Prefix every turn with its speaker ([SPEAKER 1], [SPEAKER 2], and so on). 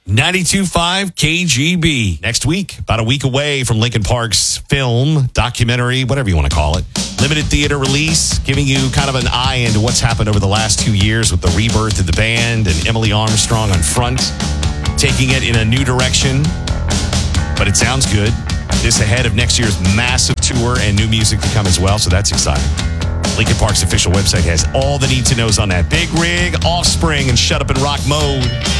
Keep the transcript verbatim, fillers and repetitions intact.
[SPEAKER 1] ninety-two point five K G B. Next week, about a week away from Linkin Park's film, documentary, whatever you want to call it. Limited theater release, giving you kind of an eye into what's happened over the last two years with the rebirth of the band and Emily Armstrong on front, taking it in a new direction. But it sounds good. This ahead of next year's massive tour and new music to come as well, so that's exciting. Linkin Park's official website has all the need-to-knows on that. Big Rig, Offspring, and Shut Up and Rock Mode.